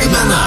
Staigmena.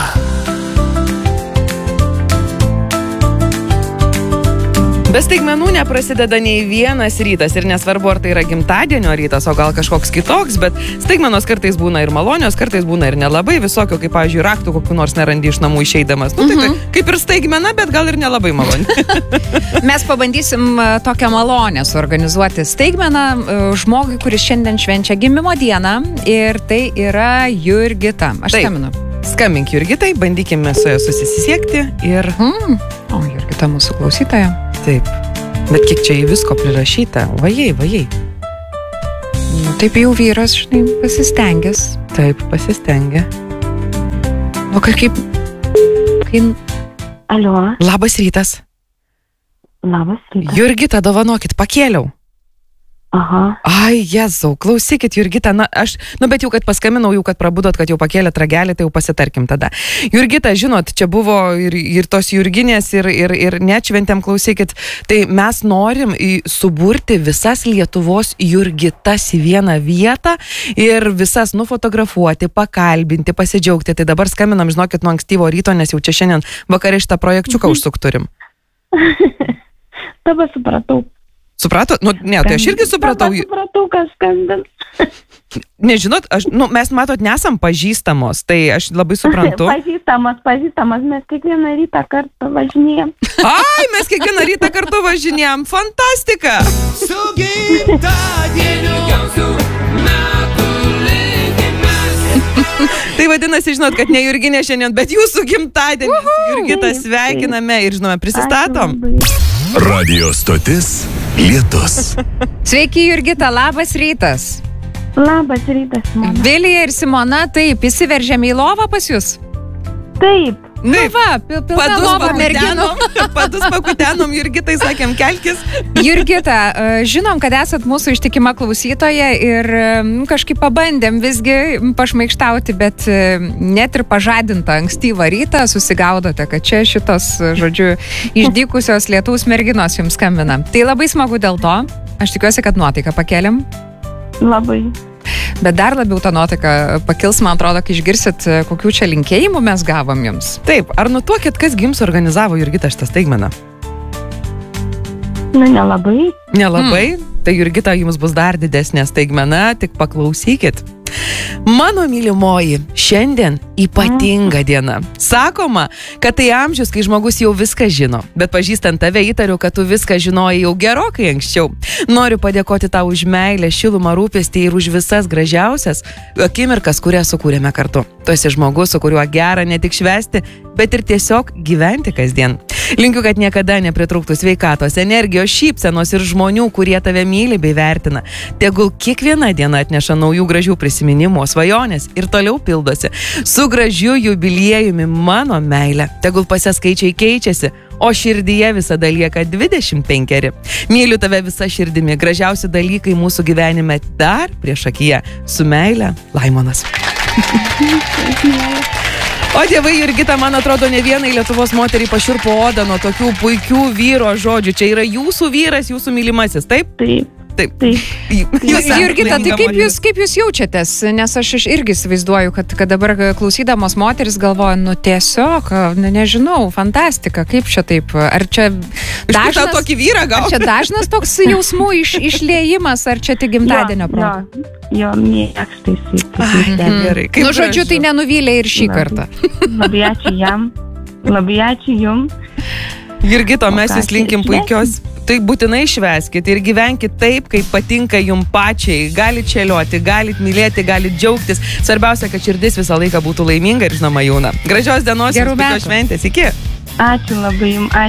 Be staigmenų neprasideda nei vienas rytas ir nesvarbu, ar tai yra gimtadienio rytas, o gal kažkoks kitoks, bet staigmenos kartais būna ir malonios, kartais būna ir nelabai, visokio, kaip, pavyzdžiui, raktų kokių nors nerandi iš namų išeidamas. Nu, tai kaip ir staigmena, bet gal ir nelabai maloni. Mes pabandysim tokią malonę suorganizuoti staigmeną žmogui, kuris šiandien švenčia gimimo dieną, ir tai yra Jurgita. Aš skambinu. Skambink Jurgitai, bandykime su ja susisiekti ir... O, Jurgita mūsų klausytoja. Taip, bet kiek čia į visko prirašyta. Vajai. Taip jau vyras, žinai, pasistengęs. Taip, pasistengia. O kažkaip... Alio. Labas rytas. Labas rytas. Jurgita, dovanokit, pakėliau. Aha. Ai, Jėzau, klausykit, Jurgita, bet jau, kad paskambinau, jau, kad prabudot, kad jau pakėlėt ragelį, tai jau pasitarkim tada. Jurgita, žinot, čia buvo ir tos Jurginės, ir neatšventėm, klausykit, tai mes norim suburti visas Lietuvos Jurgitas į vieną vietą ir visas nufotografuoti, pakalbinti, pasidžiaugti. Tai dabar skambinam, žinokit, nuo ankstyvo ryto, nes jau čia šiandien vakarė šitą projekčiuką užsukturim. Dabar supratau. Suprato? Ne, tai aš irgi supratau. Dabar supratau, kas skambins. Nežinot, mes matot, nesam pažįstamos, tai aš labai suprantu. Pažįstamas, mes kiekvieną rytą kartu važinėjom. Ai, mes kiekvieną rytą kartu važinėjom, fantastika! Su gimtadieniu gausiu metų linkimas. Tai vadinasi, žinot, kad ne Jurginė šiandien, bet jūsų gimtadienis. Jurgita, sveikiname ir, žinome, prisistatom. Radio stotis Lietus. Sveiki, Jurgita, labas rytas. Labas rytas, Simona. Vilija ir Simona, taip, įsiveržėme į lovą pas jūs? Taip. Nu va, pilna lova merginų. Padus pakutenom, Jurgitai sakėm, kelkis. Jurgita, žinom, kad esat mūsų ištikima klausytoja ir kažkaip pabandėm visgi pašmaikštauti, bet net ir pažadintą ankstyvą rytą susigaudote, kad čia šitos, žodžiu, išdykusios lietaus merginos jums skambina. Tai labai smagu dėl to. Aš tikiuosi, kad nuotaiką pakeliam. Labai. Bet dar labiau tą nuotaiką pakils, man atrodo, kai išgirsit, kokių čia linkėjimų mes gavom jums. Taip, ar nutuokit, kas jums organizavo, Jurgita, šitą staigmeną? Nelabai. Nelabai? Tai Jurgita, jums bus dar didesnė staigmena, tik paklausykit. Mano mylimoji, šiandien ypatinga diena. Sakoma, kad tai amžius, kai žmogus jau viską žino, bet pažįstant tave įtariu, kad tu viską žinojai jau gerokai anksčiau. Noriu padėkoti tau už meilę, šilumą, rūpestį ir už visas gražiausias akimirkas, kurias sukūrėme kartu. Tu esi žmogus, su kuriuo gera ne tik švęsti, bet ir tiesiog gyventi kasdien. Linkiu, kad niekada nepritrūktų sveikatos, energijos, šypsenos ir žmonių, kurie tave myli bei vertina. Tegul kiekviena diena atneša naujų gražių prisiminimų, svajonės ir toliau pildosi. Su gražiu jubiliejumi mano meilė. Tegul pasiskaičiai keičiasi, o širdyje visada lieka 25. Myliu tave visą širdimi. Gražiausi dalykai mūsų gyvenime dar prieš akiją. Su meile, Laimonas. O dievai, Jurgita, man atrodo, ne vienai Lietuvos moteriai pašiurpo odą nuo tokių puikių vyro žodžių. Čia yra jūsų vyras, jūsų mylimasis, taip? Taip. Jurgita, tai kaip jūs jaučiatės? Nes aš irgi įsivaizduoju, kad dabar klausydamos moteris galvoja, tiesiog, nežinau, fantastika, kaip čia taip? Ar čia dažnas, tokį vyrą gal? Ar čia dažnas toks jausmų išliejimas, ar čia tik gimtadienio proga? Jo, mėgstai gerai. Žodžiu, tai nenuvylė ir šį kartą. Labai ačiū jam. Labai ačiū jums. Jurgito, mes jūs linkim puikios. Tai būtinai švęskit ir gyvenkit taip, kaip patinka jum pačiai. Galit čelioti, galit mylėti, galit džiaugtis. Svarbiausia, kad širdis visą laiką būtų laiminga ir žinoma jauna. Gražios dienos, gerų metų. Šventės. Iki. Ačiū labai jums.